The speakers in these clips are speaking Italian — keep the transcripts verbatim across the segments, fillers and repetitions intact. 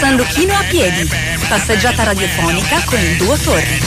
San Luchino a piedi. Passeggiata radiofonica con il duo Torri.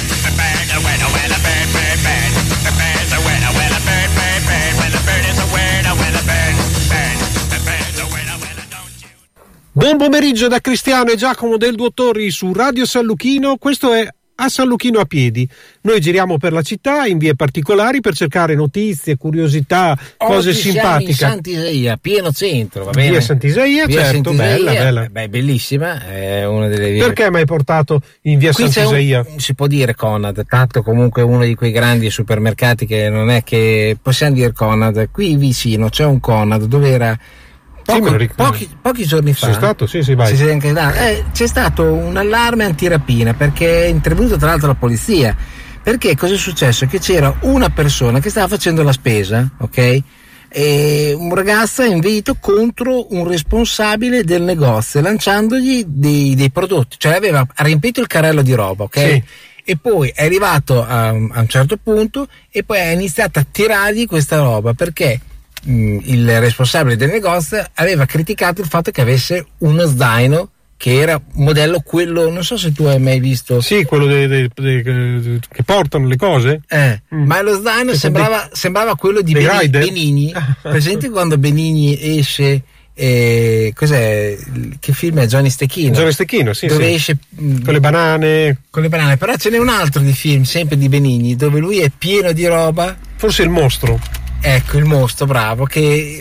Buon pomeriggio da Cristiano e Giacomo del Duo Torri su Radio San Luchino. Questo è A San Luchino a piedi. Noi giriamo per la città in vie particolari per cercare notizie, curiosità, cose Oggi simpatiche. Siamo in Sant'Isaia, pieno centro, va bene? Via Sant'Isaia, Via certo, Sant'Isaia, bella, bella. Beh, bellissima, è una delle vie. Perché mi hai portato in via Qui Sant'Isaia? Un, si può dire Conad, tanto comunque uno di quei grandi supermercati che non è che possiamo dire Conad. Qui vicino c'è un Conad dove era Poco, sì, pochi, pochi giorni fa c'è stato, sì, sì, vai. Si anche, eh, c'è stato un allarme antirapina perché è intervenuta tra l'altro la polizia. Perché cosa è successo? Che c'era una persona che stava facendo la spesa, ok? E un ragazzo ha invito contro un responsabile del negozio lanciandogli dei, dei prodotti, cioè aveva riempito il carrello di roba, ok? Sì. E poi è arrivato a, a un certo punto e poi ha iniziato a tirargli questa roba perché il responsabile del negozio aveva criticato il fatto che avesse uno zaino che era un modello quello, non so se tu hai mai visto. Sì, quello dei, dei, dei, dei, che portano le cose. Eh, mm. Ma lo zaino sembrava, dei, sembrava quello di Benigni, Benigni. Presente quando Benigni esce, eh, cos'è? Che film è? Johnny Stecchino. Johnny Stecchino, sì. Dove sì. esce con le banane. Con le banane, però ce n'è un altro di film, sempre di Benigni, dove lui è pieno di roba. Forse il mostro. Ecco, il mostro, bravo, che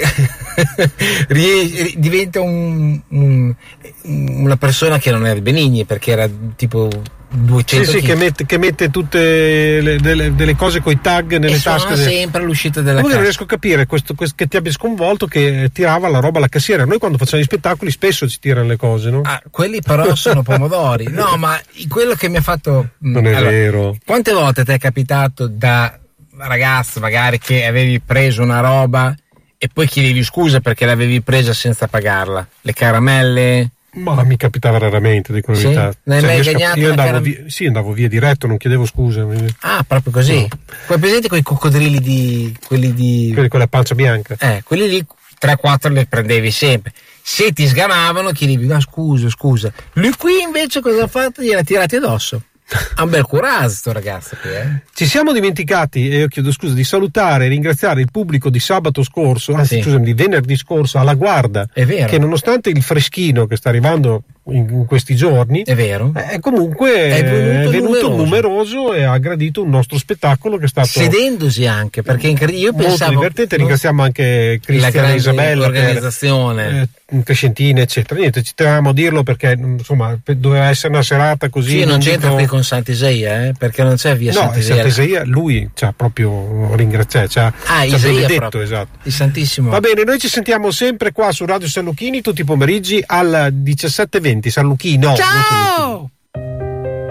diventa un, un, una persona che non era Benigni, perché era tipo duecento sì, sì, che mette, che mette tutte le, delle, delle cose coi tag nelle e tasche. Suona sempre all'uscita della casa. Non riesco a capire questo, questo che ti abbia sconvolto, che tirava la roba alla cassiera. Noi quando facciamo gli spettacoli spesso ci tirano le cose, no? Ah, quelli però sono pomodori. No, ma quello che mi ha fatto. Non è allora, vero. Quante volte ti è capitato da ragazzo magari che avevi preso una roba e poi chiedevi scusa perché l'avevi presa senza pagarla? Le caramelle? Ma mi capitava raramente, dico la sì? verità. Non hai cioè, mai io, gagnato io andavo caram- via, sì, andavo via diretto, non chiedevo scusa. Ah, proprio così? No. Poi presente quei coccodrilli di quelli di quelli con la pancia bianca? Eh, quelli lì tre quattro le prendevi sempre. Se ti sgamavano chiedevi no scusa, scusa. Lui qui invece cosa ha fatto? Gliela tirati addosso. Ha un bel coraggio sto ragazzo qui, eh. Ci siamo dimenticati, e io chiedo scusa, di salutare e ringraziare il pubblico di sabato scorso, anzi sì. scusami, di venerdì scorso alla Guarda, è vero, che nonostante il freschino che sta arrivando in, in questi giorni, è vero, è comunque è venuto, è venuto numeroso. numeroso e ha gradito un nostro spettacolo che è stato sedendosi anche, perché io molto pensavo divertente. Ringraziamo anche Cristiana e Isabella, l'organizzazione, per, eh, Crescentina eccetera. Niente, ci tenevamo a dirlo perché insomma doveva essere una serata così. Sì, non c'entra dico... qui con Sant'Isaia, eh, perché non c'è via no, Sant'Isaia. Sant'Isaia lui ci ha proprio ringraziato, ci ha, ah, ci ha benedetto, esatto. Il Santissimo. Va bene, noi ci sentiamo sempre qua su Radio San Luchini tutti i pomeriggi alle diciassette e venti. San Luchino. Ciao!